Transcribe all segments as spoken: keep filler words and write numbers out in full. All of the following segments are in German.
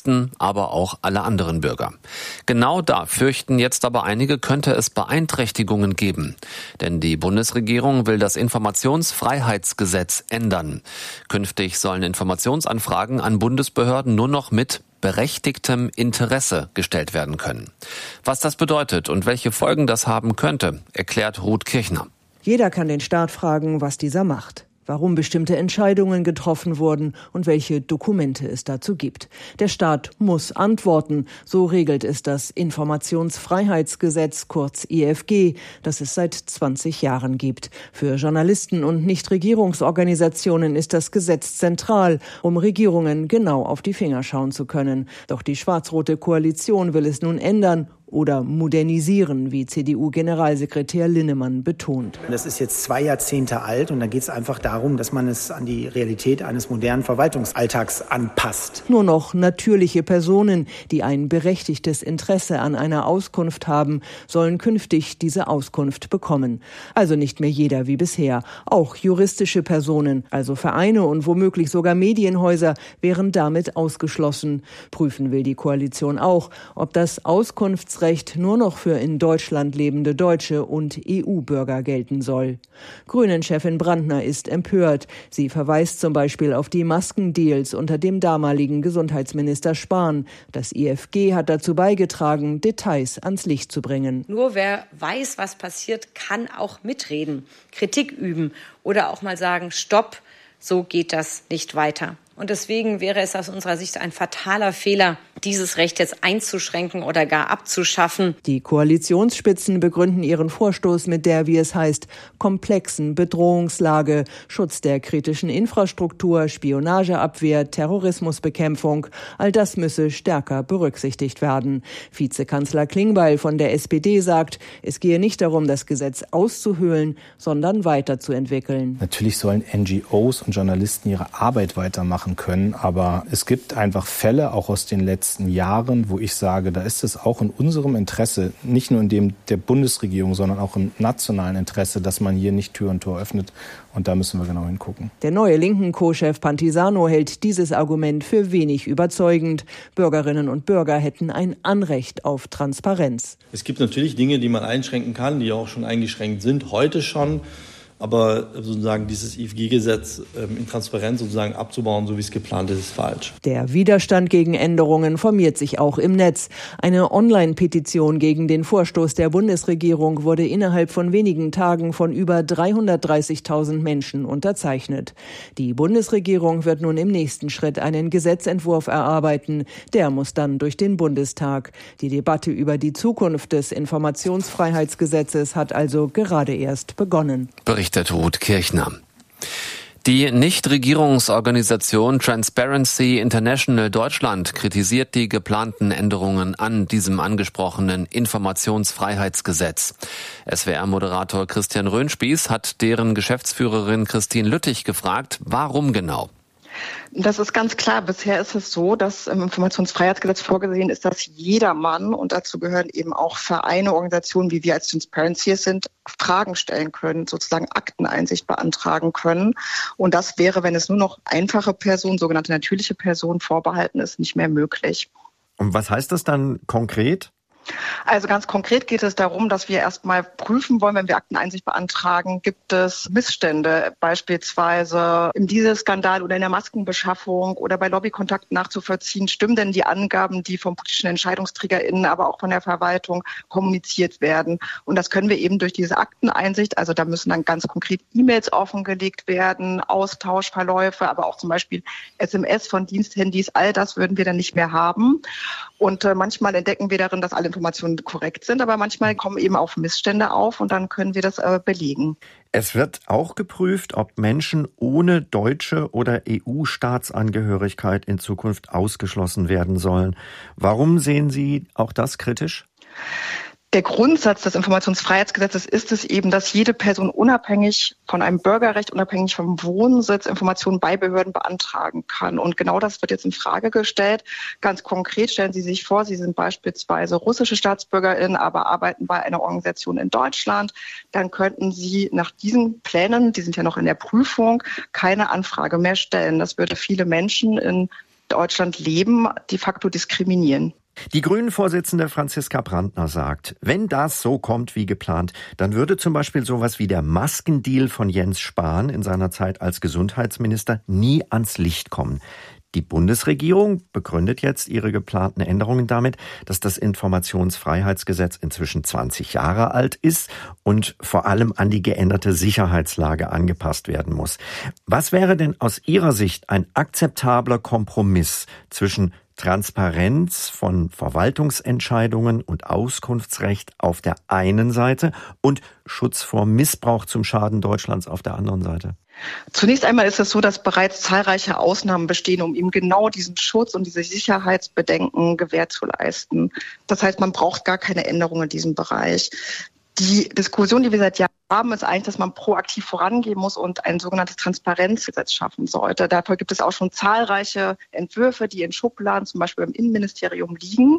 Journalisten, aber auch alle anderen Bürger. Genau da fürchten jetzt aber einige, könnte es Beeinträchtigungen geben. Denn die Bundesregierung will das Informationsfreiheitsgesetz ändern. Künftig sollen Informationsanfragen an Bundesbehörden nur noch mit berechtigtem Interesse gestellt werden können. Was das bedeutet und welche Folgen das haben könnte, erklärt Ruth Kirchner. Jeder kann den Staat fragen, was dieser macht, warum bestimmte Entscheidungen getroffen wurden und welche Dokumente es dazu gibt. Der Staat muss antworten, so regelt es das Informationsfreiheitsgesetz, kurz I F G, das es seit zwanzig Jahren gibt. Für Journalisten und Nichtregierungsorganisationen ist das Gesetz zentral, um Regierungen genau auf die Finger schauen zu können. Doch die schwarz-rote Koalition will es nun ändern oder modernisieren, wie C D U-Generalsekretär Linnemann betont. Das ist jetzt zwei Jahrzehnte alt und da geht es einfach darum, dass man es an die Realität eines modernen Verwaltungsalltags anpasst. Nur noch natürliche Personen, die ein berechtigtes Interesse an einer Auskunft haben, sollen künftig diese Auskunft bekommen. Also nicht mehr jeder wie bisher. Auch juristische Personen, also Vereine und womöglich sogar Medienhäuser, wären damit ausgeschlossen. Prüfen will die Koalition auch, ob das Auskunftsrecht nur noch für in Deutschland lebende Deutsche und E U-Bürger gelten soll. Grünen-Chefin Brandner ist empört. Sie verweist zum Beispiel auf die Maskendeals unter dem damaligen Gesundheitsminister Spahn. Das I F G hat dazu beigetragen, Details ans Licht zu bringen. Nur wer weiß, was passiert, kann auch mitreden, Kritik üben oder auch mal sagen, stopp, so geht das nicht weiter. Und deswegen wäre es aus unserer Sicht ein fataler Fehler, dieses Recht jetzt einzuschränken oder gar abzuschaffen. Die Koalitionsspitzen begründen ihren Vorstoß mit der, wie es heißt, komplexen Bedrohungslage, Schutz der kritischen Infrastruktur, Spionageabwehr, Terrorismusbekämpfung. All das müsse stärker berücksichtigt werden. Vizekanzler Klingbeil von der S P D sagt, es gehe nicht darum, das Gesetz auszuhöhlen, sondern weiterzuentwickeln. Natürlich sollen N G Os und Journalisten ihre Arbeit weitermachen können, aber es gibt einfach Fälle, auch aus den letzten Jahren, wo ich sage, da ist es auch in unserem Interesse, nicht nur in dem der Bundesregierung, sondern auch im nationalen Interesse, dass man hier nicht Tür und Tor öffnet. Und da müssen wir genau hingucken. Der neue linken Co-Chef Pantisano hält dieses Argument für wenig überzeugend. Bürgerinnen und Bürger hätten ein Anrecht auf Transparenz. Es gibt natürlich Dinge, die man einschränken kann, die auch schon eingeschränkt sind, heute schon. Aber sozusagen dieses I F G-Gesetz ähm, in Transparenz sozusagen abzubauen, so wie es geplant ist, ist falsch. Der Widerstand gegen Änderungen formiert sich auch im Netz. Eine Online-Petition gegen den Vorstoß der Bundesregierung wurde innerhalb von wenigen Tagen von über dreihundertdreißigtausend Menschen unterzeichnet. Die Bundesregierung wird nun im nächsten Schritt einen Gesetzentwurf erarbeiten. Der muss dann durch den Bundestag. Die Debatte über die Zukunft des Informationsfreiheitsgesetzes hat also gerade erst begonnen. Berichtet Ruth Kirchner. Die Nichtregierungsorganisation Transparency International Deutschland kritisiert die geplanten Änderungen an diesem angesprochenen Informationsfreiheitsgesetz. S W R-Moderator Christian Röhnspieß hat deren Geschäftsführerin Christine Lüttich gefragt, warum genau? Das ist ganz klar. Bisher ist es so, dass im Informationsfreiheitsgesetz vorgesehen ist, dass jedermann, und dazu gehören eben auch Vereine, Organisationen, wie wir als Transparency sind, Fragen stellen können, sozusagen Akteneinsicht beantragen können. Und das wäre, wenn es nur noch einfache Personen, sogenannte natürliche Personen vorbehalten ist, nicht mehr möglich. Und was heißt das dann konkret? Also ganz konkret geht es darum, dass wir erstmal prüfen wollen, wenn wir Akteneinsicht beantragen, gibt es Missstände, beispielsweise im Dieselskandal oder in der Maskenbeschaffung oder bei Lobbykontakten nachzuvollziehen. Stimmen denn die Angaben, die vom politischen EntscheidungsträgerInnen, aber auch von der Verwaltung kommuniziert werden? Und das können wir eben durch diese Akteneinsicht, also da müssen dann ganz konkret E-Mails offengelegt werden, Austauschverläufe, aber auch zum Beispiel S M S von Diensthandys, all das würden wir dann nicht mehr haben. Und äh, manchmal entdecken wir darin, dass alle Informationen korrekt sind, aber manchmal kommen eben auch Missstände auf und dann können wir das äh, belegen. Es wird auch geprüft, ob Menschen ohne deutsche oder E U-Staatsangehörigkeit in Zukunft ausgeschlossen werden sollen. Warum sehen Sie auch das kritisch? Der Grundsatz des Informationsfreiheitsgesetzes ist es eben, dass jede Person unabhängig von einem Bürgerrecht, unabhängig vom Wohnsitz Informationen bei Behörden beantragen kann. Und genau das wird jetzt in Frage gestellt. Ganz konkret stellen Sie sich vor, Sie sind beispielsweise russische StaatsbürgerInnen, aber arbeiten bei einer Organisation in Deutschland. Dann könnten Sie nach diesen Plänen, die sind ja noch in der Prüfung, keine Anfrage mehr stellen. Das würde viele Menschen in Deutschland leben, de facto diskriminieren. Die Grünen-Vorsitzende Franziska Brandner sagt, wenn das so kommt wie geplant, dann würde zum Beispiel sowas wie der Maskendeal von Jens Spahn in seiner Zeit als Gesundheitsminister nie ans Licht kommen. Die Bundesregierung begründet jetzt ihre geplanten Änderungen damit, dass das Informationsfreiheitsgesetz inzwischen zwanzig Jahre alt ist und vor allem an die geänderte Sicherheitslage angepasst werden muss. Was wäre denn aus Ihrer Sicht ein akzeptabler Kompromiss zwischen Transparenz von Verwaltungsentscheidungen und Auskunftsrecht auf der einen Seite und Schutz vor Missbrauch zum Schaden Deutschlands auf der anderen Seite? Zunächst einmal ist es so, dass bereits zahlreiche Ausnahmen bestehen, um eben genau diesen Schutz und diese Sicherheitsbedenken gewähr zu leisten. Das heißt, man braucht gar keine Änderung in diesem Bereich. Die Diskussion, die wir seit Jahren haben, ist eigentlich, dass man proaktiv vorangehen muss und ein sogenanntes Transparenzgesetz schaffen sollte. Dafür gibt es auch schon zahlreiche Entwürfe, die in Schubladen, zum Beispiel im Innenministerium, liegen.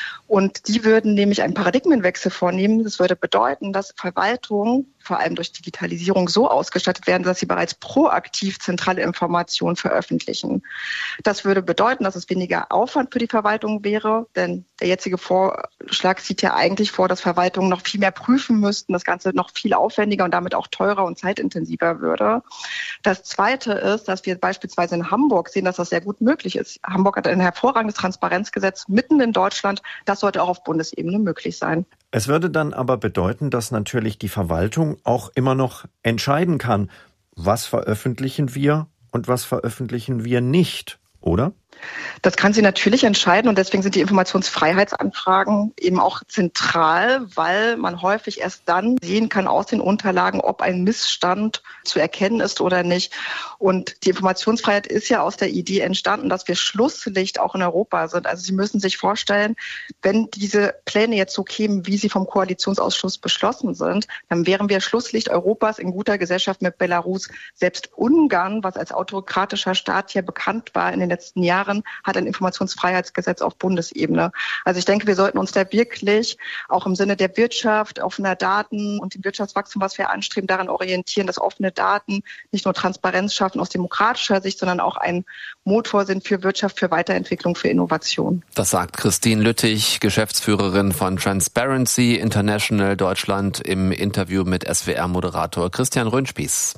Und die würden nämlich einen Paradigmenwechsel vornehmen. Das würde bedeuten, dass Verwaltungen, vor allem durch Digitalisierung, so ausgestattet werden, dass sie bereits proaktiv zentrale Informationen veröffentlichen. Das würde bedeuten, dass es weniger Aufwand für die Verwaltung wäre, denn der jetzige Vorschlag sieht ja eigentlich vor, dass Verwaltungen noch viel mehr prüfen müssten, das Ganze noch viel aufwendiger und damit auch teurer und zeitintensiver würde. Das Zweite ist, dass wir beispielsweise in Hamburg sehen, dass das sehr gut möglich ist. Hamburg hat ein hervorragendes Transparenzgesetz mitten in Deutschland. Das sollte auch auf Bundesebene möglich sein. Es würde dann aber bedeuten, dass natürlich die Verwaltung auch immer noch entscheiden kann, was veröffentlichen wir und was veröffentlichen wir nicht, oder? Das kann sie natürlich entscheiden und deswegen sind die Informationsfreiheitsanfragen eben auch zentral, weil man häufig erst dann sehen kann aus den Unterlagen, ob ein Missstand zu erkennen ist oder nicht. Und die Informationsfreiheit ist ja aus der Idee entstanden, dass wir Schlusslicht auch in Europa sind. Also Sie müssen sich vorstellen, wenn diese Pläne jetzt so kämen, wie sie vom Koalitionsausschuss beschlossen sind, dann wären wir Schlusslicht Europas in guter Gesellschaft mit Belarus. Selbst Ungarn, was als autokratischer Staat hier bekannt war in den letzten Jahren, hat ein Informationsfreiheitsgesetz auf Bundesebene. Also ich denke, wir sollten uns da wirklich auch im Sinne der Wirtschaft, offener Daten und dem Wirtschaftswachstum, was wir anstreben, daran orientieren, dass offene Daten nicht nur Transparenz schaffen aus demokratischer Sicht, sondern auch ein Motor sind für Wirtschaft, für Weiterentwicklung, für Innovation. Das sagt Christine Lüttich, Geschäftsführerin von Transparency International Deutschland, im Interview mit S W R-Moderator Christian Röhnspieß.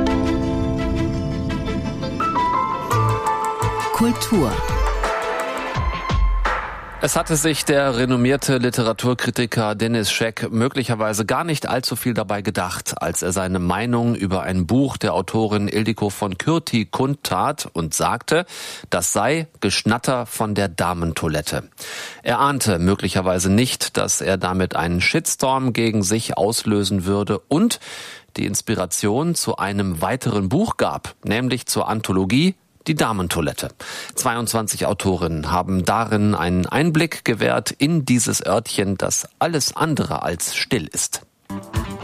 Kultur. Es hatte sich der renommierte Literaturkritiker Denis Scheck möglicherweise gar nicht allzu viel dabei gedacht, als er seine Meinung über ein Buch der Autorin Ildiko von Kürti kundtat und sagte, das sei Geschnatter von der Damentoilette. Er ahnte möglicherweise nicht, dass er damit einen Shitstorm gegen sich auslösen würde und die Inspiration zu einem weiteren Buch gab, nämlich zur Anthologie Die Damentoilette. zweiundzwanzig Autorinnen haben darin einen Einblick gewährt in dieses Örtchen, das alles andere als still ist.